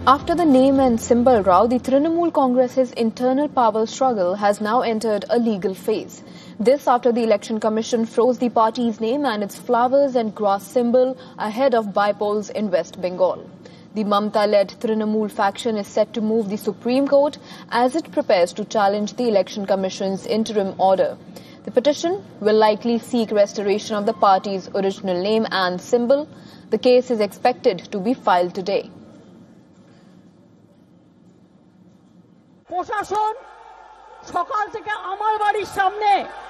After the name and symbol row, the Trinamool Congress's internal power struggle has now entered a legal phase. This after the Election Commission froze the party's name and its flowers and grass symbol ahead of by-polls in West Bengal. The Mamta-led Trinamool faction is set to move the Supreme Court as it prepares to challenge the Election Commission's interim order. The petition will likely seek restoration of the party's original name and symbol. The case is expected to be filed today. প্রশাসন সকাল থেকে আমার বাড়ির সামনে